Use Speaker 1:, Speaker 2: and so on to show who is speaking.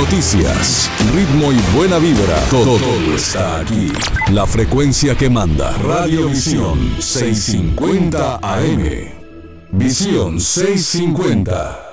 Speaker 1: noticias, ritmo y buena vibra. Todo está aquí. La frecuencia que manda. Radiovisión 650 AM. Visión 650.